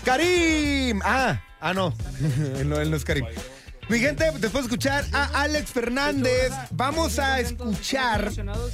Karim. No. Él no es Karim. Mi gente, después de escuchar a Alex Fernández, vamos a escuchar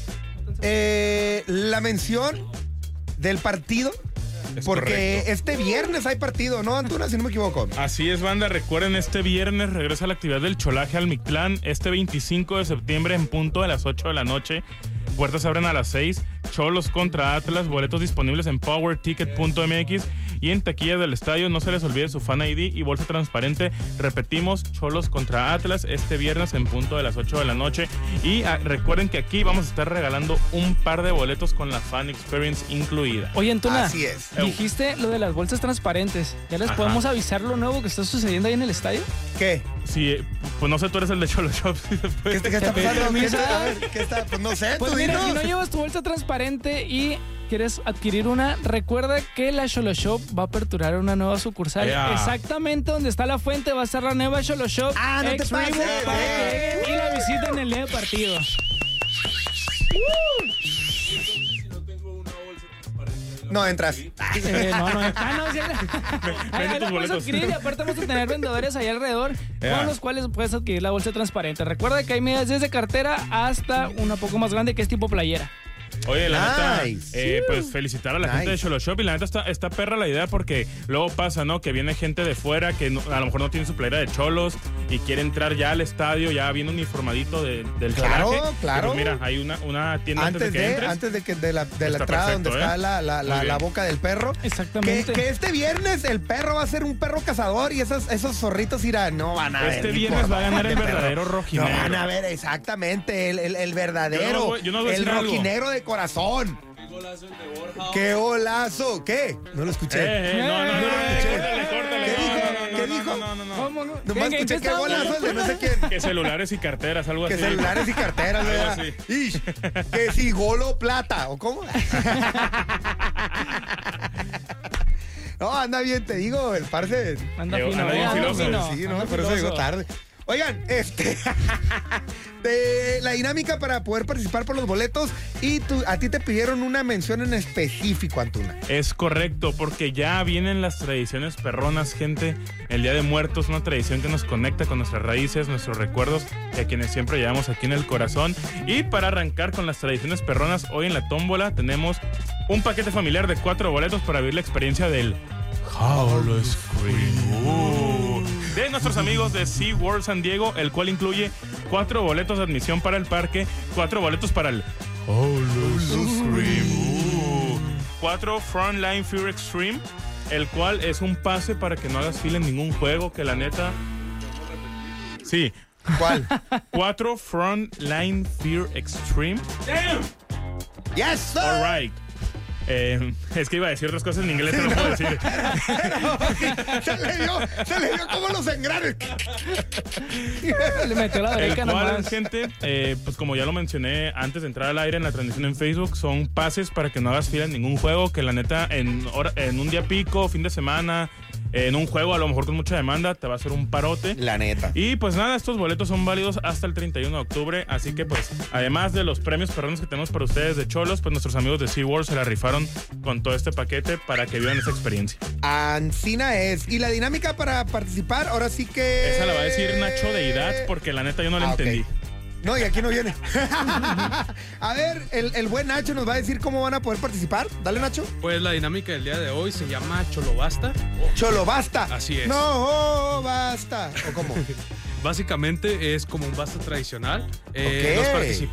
la mención del partido. Porque correcto. Este viernes hay partido, ¿no, Antuna? Si no me equivoco. Así es, banda. Recuerden, este viernes regresa la actividad del Cholaje al Mictlán. Este 25 de septiembre en punto de las 8 de la noche. Puertas se abren a las 6. Cholos contra Atlas. Boletos disponibles en powerticket.mx y en taquillas del estadio. No se les olvide su Fan ID y bolsa transparente. Repetimos, Cholos contra Atlas este viernes en punto de las 8 de la noche. Y recuerden que aquí vamos a estar regalando un par de boletos con la Fan Experience incluida. Oye, Antuna, así es. Dijiste lo de las bolsas transparentes. ¿Ya les podemos avisar lo nuevo que está sucediendo ahí en el estadio? ¿Qué? Sí, pues no sé, tú eres el de Cholo Shop. ¿Qué está pasando? ¿Qué está? Pues no sé, pues tú mira, dinos. si no llevas tu bolsa transparente y quieres adquirir una, recuerda que la Cholo Shop va a aperturar una nueva sucursal. Exactamente donde está la fuente va a estar la nueva Cholo Shop. No te pases, y la visiten el día de partido. No entras. Ahí la puedes adquirir y aparte vamos a tener vendedores ahí alrededor con los cuales puedes adquirir la bolsa transparente. Recuerda que hay medidas desde cartera hasta una poco más grande que es tipo playera. Oye, la neta, pues felicitar a la gente de Cholo Shop. Y la neta está perra la idea porque luego pasa, ¿no? Que viene gente de fuera que a lo mejor no tiene su playera de Cholos y quiere entrar ya al estadio, ya bien uniformadito del Cholaje. Claro. Pues mira, hay una tienda antes de que entres. Antes de la entrada donde está la boca del perro. Exactamente. Que este viernes el perro va a ser un perro cazador y esos zorritos no van a ver. Este viernes va a ganar el verdadero rojinegro. No van a ver exactamente el verdadero. El rojinegro de corazón. Qué golazo el de Borja. ¡Qué golazo! ¿Qué? No lo escuché. No lo escuché. ¿Qué dijo? No. ¿Cómo no? Nomás escuché qué golazo de no sé quién. Que celulares y carteras, algo así. Que celulares y carteras, ¿verdad? Ish, que si golo plata, ¿o cómo? No, anda bien, te digo, el parce. Anda fino. Sí, no, por eso llegó tarde. Oigan, la dinámica para poder participar por los boletos y a ti te pidieron una mención en específico, Antuna. Es correcto, porque ya vienen las tradiciones perronas, gente. El Día de Muertos, una tradición que nos conecta con nuestras raíces, nuestros recuerdos, y a quienes siempre llevamos aquí en el corazón. Y para arrancar con las tradiciones perronas, hoy en la tómbola tenemos un paquete familiar de 4 boletos para vivir la experiencia del Howl-O-Scream de nuestros amigos de SeaWorld San Diego, el cual incluye 4 boletos de admisión para el parque, 4 boletos para el Howl-O-Scream, 4 Frontline Fear Extreme, el cual es un pase para que no hagas fila en ningún juego, que la neta... Sí. ¿Cuál? 4 Frontline Fear Extreme. Damn. Yes, sir. All right. Es que iba a decir otras cosas en inglés, pero no puedo decir. Se le dio como los engranes. Le metió la breca nomás. Gente, pues como ya lo mencioné antes de entrar al aire en la transmisión en Facebook, son pases para que no hagas fila en ningún juego, que la neta en un día pico, fin de semana, en un juego a lo mejor con mucha demanda, te va a hacer un parote. La neta. Y pues nada, estos boletos son válidos hasta el 31 de octubre, así que pues, además de los premios perrones que tenemos para ustedes de Cholos, pues nuestros amigos de SeaWorld se la rifaron con todo este paquete para que vivan esa experiencia. Ancina es. Y la dinámica para participar, ahora sí que... Esa la va a decir Nacho Deidad, porque la neta yo no la entendí. No, y aquí no viene. A ver, el buen Nacho nos va a decir cómo van a poder participar. Dale, Nacho. Pues la dinámica del día de hoy se llama Cholobasta. Cholobasta. Así es. No, basta. ¿O cómo? Básicamente es como un basta tradicional. Okay. Los participantes